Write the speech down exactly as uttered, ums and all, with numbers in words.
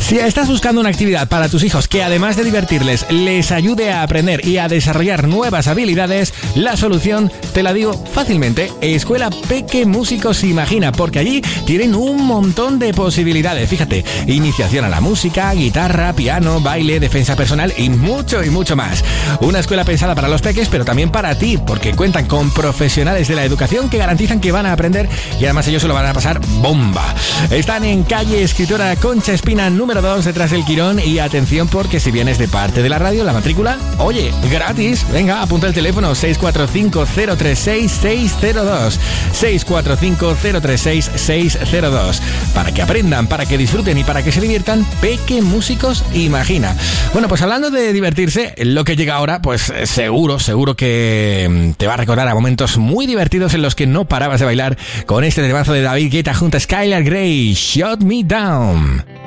Si estás buscando una actividad para tus hijos que además de divertirles, les ayude a aprender y a desarrollar nuevas habilidades, la solución te la digo fácilmente. Escuela Peque Músicos Imagina, porque allí tienen un montón de posibilidades. Fíjate, iniciación a la música, guitarra, piano, baile, defensa personal y mucho y mucho más. Una escuela pensada para los peques, pero también para ti, porque cuentan con profesionales de la educación que garantizan que van a aprender y además ellos se lo van a pasar bomba. Están en calle Escritora Concha Espina número dos, detrás del Quirón, y atención porque si vienes de parte de la radio, la matrícula, oye, gratis. Venga, apunta el teléfono seis cuatro cinco cero tres seis seis cero dos, seis cuatro cinco cero tres seis seis cero dos, para que aprendan, para que disfruten y para que se diviertan. Peque Músicos Imagina. Bueno, pues hablando de divertirse, lo que llega ahora, pues seguro, seguro que te va a recordar a momentos muy divertidos en los que no parabas de bailar con este temazo de David Guetta junto a Skylar Grey, Shut Me Down.